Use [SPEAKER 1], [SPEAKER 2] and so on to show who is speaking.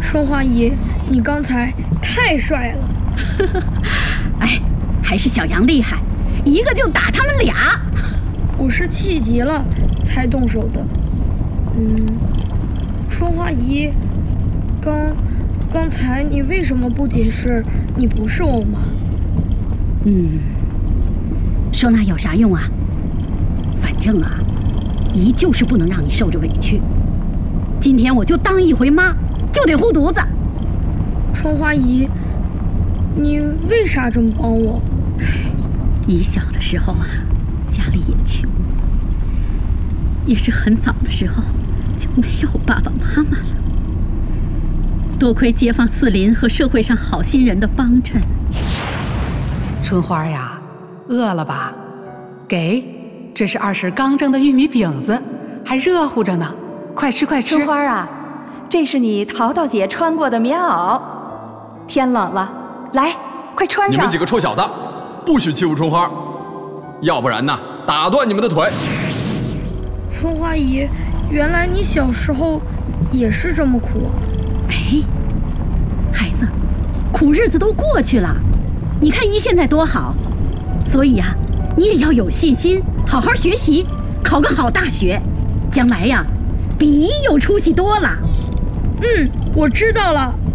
[SPEAKER 1] 春花姨，你刚才太帅了。
[SPEAKER 2] 哎，还是小杨厉害，一个就打他们俩。
[SPEAKER 1] 我是气急了才动手的。春花姨，刚才你为什么不解释你不是我妈？
[SPEAKER 2] 说那有啥用啊？反正啊，姨就是不能让你受着委屈。今天我就当一回妈，就得护犊子。
[SPEAKER 1] 春花姨，你为啥这么帮我？
[SPEAKER 2] 姨小的时候啊，家里也穷，也是很早的时候就没有爸爸妈妈了。多亏街坊四邻和社会上好心人的帮衬。
[SPEAKER 3] 春花呀，饿了吧？给，这是二婶刚蒸的玉米饼子，还热乎着呢，快吃快吃。
[SPEAKER 4] 春花啊，这是你淘淘姐穿过的棉袄，天冷了，来，快穿上。
[SPEAKER 5] 你们几个臭小子，不许欺负春花，要不然呢，打断你们的腿。
[SPEAKER 1] 春花姨，原来你小时候也是这么苦啊！
[SPEAKER 2] 哎，孩子，苦日子都过去了，你看姨现在多好，所以啊，你也要有信心，好好学习，考个好大学，将来呀，比姨有出息多了。
[SPEAKER 1] 我知道了。